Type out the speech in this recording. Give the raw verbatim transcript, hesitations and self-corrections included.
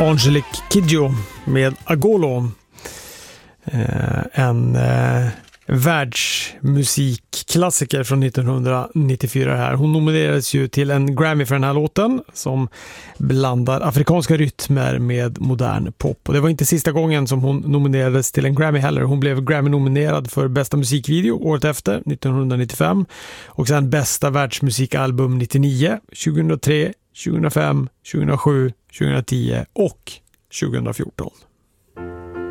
Angelique Kidjo med Agolo. Eh, en eh, världsmusikklassiker från nittonhundranittiofyra här. Hon nominerades ju till en Grammy för den här låten som blandar afrikanska rytmer med modern pop. Och det var inte sista gången som hon nominerades till en Grammy heller. Hon blev Grammy-nominerad för bästa musikvideo året efter, nittonhundranittiofem. Och sen bästa världsmusikalbum nittionio, tjugohundratre, tjugohundrafem, tjugohundrasju, tjugohundratio och tjugohundrafjorton.